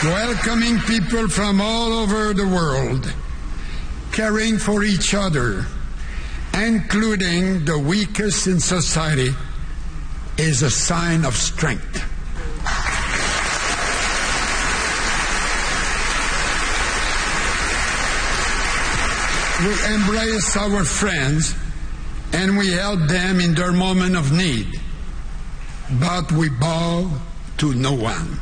welcoming people from all over the world, caring for each other, including the weakest in society, is a sign of strength. We embrace our friends and we help them in their moment of need, but we bow to no one.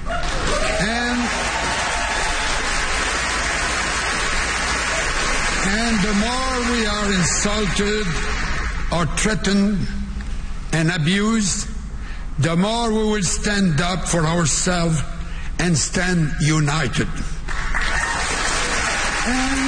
And the more we are insulted or threatened and abused, the more we will stand up for ourselves and stand united. And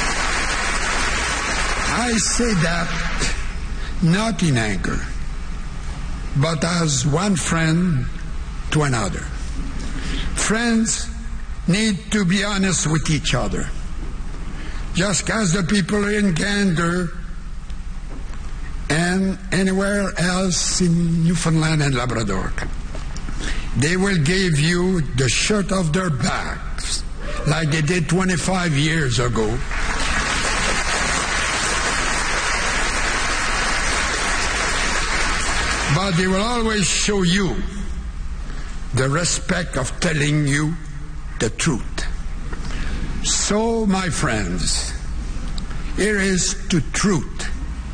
I say that not in anger, but as one friend to another. Friends need to be honest with each other. Just as the people in Gander and anywhere else in Newfoundland and Labrador, they will give you the shirt off their backs like they did 25 years ago. But they will always show you the respect of telling you the truth. So, my friends, here is to truth,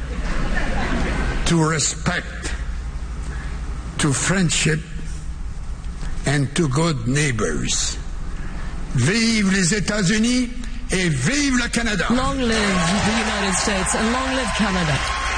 to respect, to friendship, and to good neighbors. Vive les États-Unis et vive le Canada! Long live the United States and long live Canada.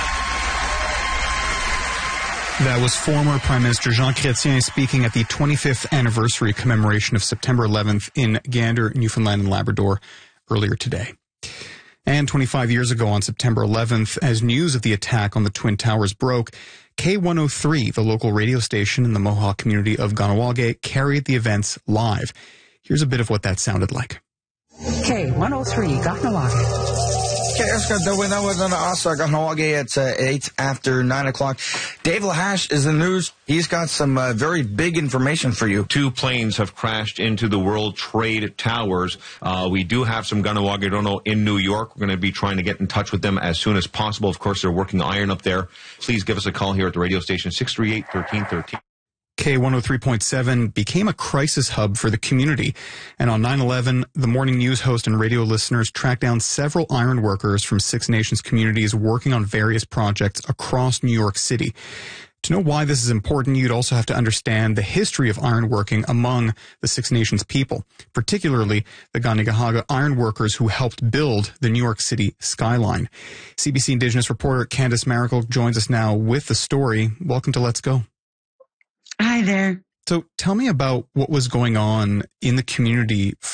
That was former Prime Minister Jean Chrétien speaking at the 25th anniversary commemoration of September 11th in Gander, Newfoundland and Labrador earlier today. And 25 years ago on September 11th, as news of the attack on the Twin Towers broke, K103, the local radio station in the Mohawk community of Kahnawake, carried the events live. Here's a bit of what that sounded like. K103, Kahnawake. It's 8 after 9 o'clock. Dave Lahash is in the news. He's got some very big information for you. 2 planes have crashed into the World Trade Towers. We do have some Kahnawake in New York. We're going to be trying to get in touch with them as soon as possible. Of course, they're working iron up there. Please give us a call here at the radio station, 638-1313. K103.7 became a crisis hub for the community. And on 9/11, the morning news host and radio listeners tracked down several iron workers from Six Nations communities working on various projects across New York City. To know why this is important, you'd also have to understand the history of ironworking among the Six Nations people, particularly the Kanien'kehá:ka iron workers who helped build the New York City skyline. CBC Indigenous reporter Candice Maracle joins us now with the story. Welcome to Let's Go. Hi there. So tell me about what was going on in the community